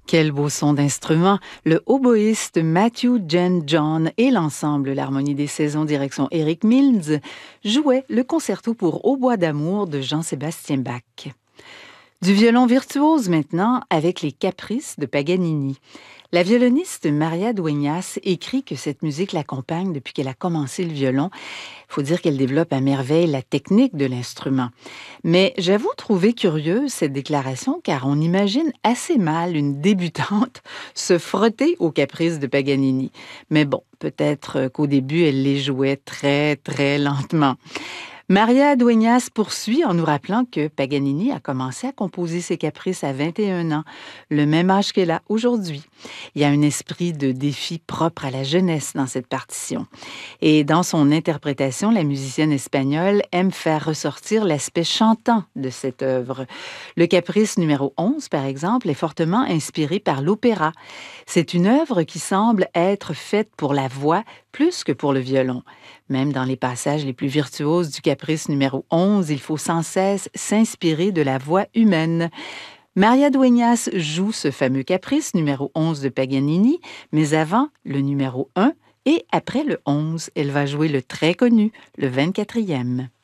Quel beau son d'instrument! Le hautboïste Matthew Jen John et l'ensemble L'Harmonie des saisons direction Eric Mills jouaient le concerto pour hautbois d'amour de Jean-Sébastien Bach. Du violon virtuose maintenant avec les Caprices de Paganini. La violoniste Maria Dueñas écrit que cette musique l'accompagne depuis qu'elle a commencé le violon. Il faut dire qu'elle développe à merveille la technique de l'instrument. Mais j'avoue trouver curieuse cette déclaration car on imagine assez mal une débutante se frotter aux Caprices de Paganini. Mais bon, peut-être qu'au début, elle les jouait très, très lentement. Maria Dueñas poursuit en nous rappelant que Paganini a commencé à composer ses caprices à 21 ans, le même âge qu'elle a aujourd'hui. Il y a un esprit de défi propre à la jeunesse dans cette partition. Et dans son interprétation, la musicienne espagnole aime faire ressortir l'aspect chantant de cette œuvre. Le caprice numéro 11, par exemple, est fortement inspiré par l'opéra. C'est une œuvre qui semble être faite pour la voix plus que pour le violon. Même dans les passages les plus virtuoses du caprice numéro 11, il faut sans cesse s'inspirer de la voix humaine. Maria Dueñas joue ce fameux caprice numéro 11 de Paganini, mais avant le numéro 1 et après le 11, elle va jouer le très connu, le 24e.